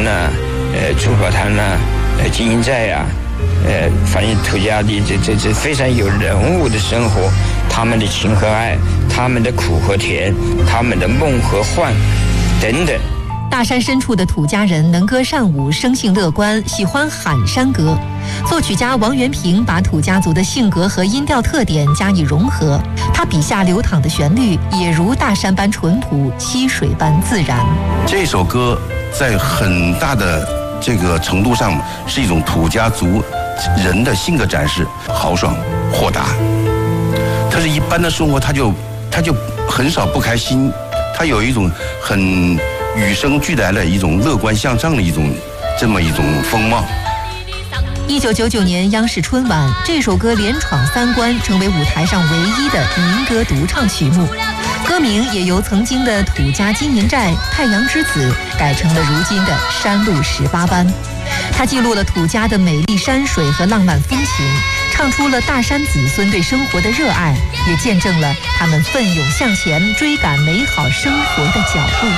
呢，出口滩呢，经营寨啊，反映土家的这非常有人物的生活，他们的情和爱，他们的苦和甜，他们的梦和幻，等等。 大山深处的土家人能歌善舞，生性乐观，喜欢喊山歌。作曲家王元平把土家族的性格和音调特点加以融合，他笔下流淌的旋律也如大山般淳朴，溪水般自然。 这首歌在很大的这个程度上是一种土家族人的性格展示，豪爽豁达。他是一般的生活他就很少不开心，他有一种很与生俱来的一种乐观向上的这么一种风貌。 1999年央视春晚，这首歌连闯3关，成为舞台上唯一的民歌独唱曲目。歌名也由曾经的土家金银寨太阳之子改成了如今的山路18班。它记录了土家的美丽山水和浪漫风情，唱出了大山子孙对生活的热爱，也见证了他们奋勇向前追赶美好生活的脚步。